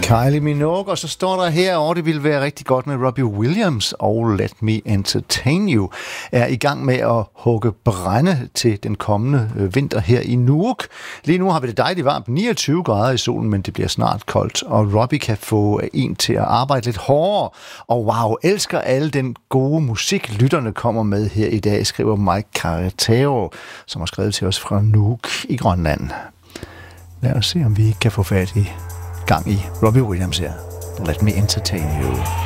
Kylie Minogue, og så står der herovre, det ville være rigtig godt med Robbie Williams og Let Me Entertain You, er i gang med at hugge brænde til den kommende vinter her i Nuuk. Lige nu har vi det dejligt varmt, 29 grader i solen, men det bliver snart koldt, og Robbie kan få en til at arbejde lidt hårdere, og wow, elsker alle den gode musik, lytterne kommer med her i dag, skriver Mike Caretero, som har skrevet til os fra Nuuk i Grønland. Lad os se, om vi kan få fat i gang i Robbie Williams her. Let Me Entertain You.